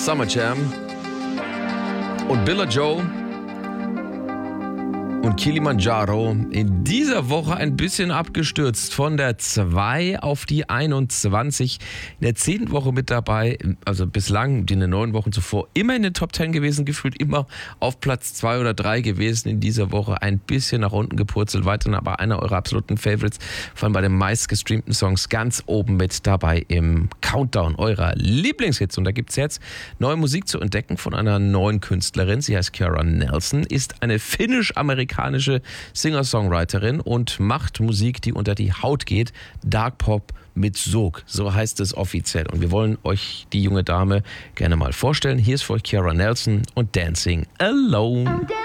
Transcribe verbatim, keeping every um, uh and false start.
Summer Jam. Und Billa Joe und Kilimanjaro in dieser Woche ein bisschen abgestürzt. Von der zwei auf die einundzwanzig. In der zehnten Woche mit dabei, also bislang in den neun Wochen zuvor, immer in den Top zehn gewesen, gefühlt immer auf Platz zwei oder drei gewesen. In dieser Woche ein bisschen nach unten gepurzelt, weiterhin aber einer eurer absoluten Favorites, vor allem bei den meistgestreamten Songs, ganz oben mit dabei im Countdown eurer Lieblingshits. Und da gibt es jetzt neue Musik zu entdecken von einer neuen Künstlerin. Sie heißt Ciara Nelson, ist eine finnisch-amerikanische Singer-Songwriterin und macht Musik, die unter die Haut geht. Dark Pop mit Sog, so heißt es offiziell. Und wir wollen euch die junge Dame gerne mal vorstellen. Hier ist für euch Ciara Nelson und Dancing Alone.